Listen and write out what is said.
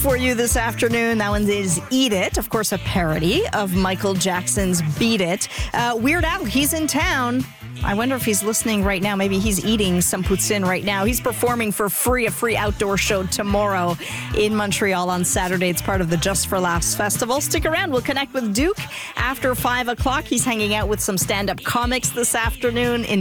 for you this afternoon. That one is Eat It, of course, a parody of Michael Jackson's Beat It. Weird Al, he's in town. I wonder if he's listening right now. Maybe he's eating some poutine right now. He's performing for free, a free outdoor show tomorrow in Montreal on Saturday. It's part of the Just for Laughs Festival. Stick around. We'll connect with Duke after 5 o'clock. He's hanging out with some stand-up comics this afternoon.